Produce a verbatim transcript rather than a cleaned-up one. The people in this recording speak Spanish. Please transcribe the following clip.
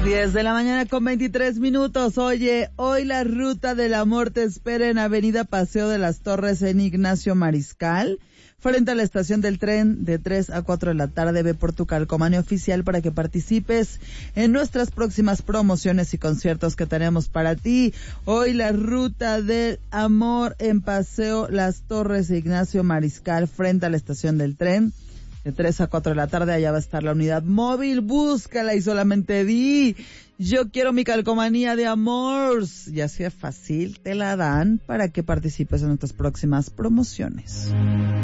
diez de la mañana con veintitrés minutos. Oye, hoy la ruta del amor te espera en Avenida Paseo de las Torres en Ignacio Mariscal, frente a la estación del tren, de tres a cuatro de la tarde. Ve por tu calcomanía oficial para que participes en nuestras próximas promociones y conciertos que tenemos para ti. Hoy la ruta del amor en Paseo Las Torres de Ignacio Mariscal, frente a la estación del tren, de tres a cuatro de la tarde. Allá va a estar la unidad móvil. Búscala y solamente di: yo quiero mi calcomanía de amor. Y así es fácil, te la dan para que participes en nuestras próximas promociones.